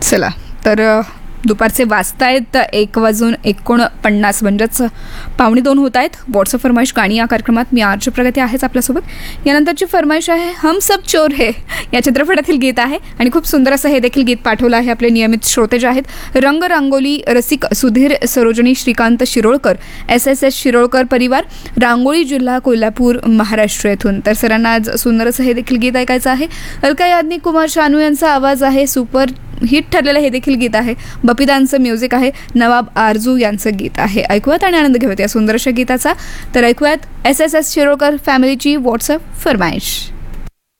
चला तर दुपारचे वाजतायत 1:49 म्हणजेच 1:45 होत आहेत. व्हॉट्सअप फरमाईश गाणी या कार्यक्रमात मी आरची प्रगती आहेच आपल्यासोबत. यानंतरची फरमाईश आहे हम सब चोर है या चित्रपटातील गीत आहे आणि खूप सुंदर असं हे देखील गीत पाठवलं आहे आपले नियमित श्रोते जे आहेत रंग रांगोली रसिक सुधीर सरोजनी श्रीकांत शिरोळकर SSS शिरोळकर परिवार रांगोळी जिल्हा कोल्हापूर महाराष्ट्र येथून. तर सरांना आज सुंदर असं हे देखील गीत ऐकायचं आहे. अलका याज्ञिक कुमार शानू यांचा आवाज आहे. सुपर हिट ठरलेलं हे देखील गीत आहे. बपिदांचं म्युझिक आहे. नवाब आरजू यांचं गीत आहे. ऐकूयात आणि आनंद घेऊयात या सुंदर अशा गीताचा. तर ऐकूयात SSS शिरोळकर फॅमिलीची व्हॉट्सअप फरमाईश.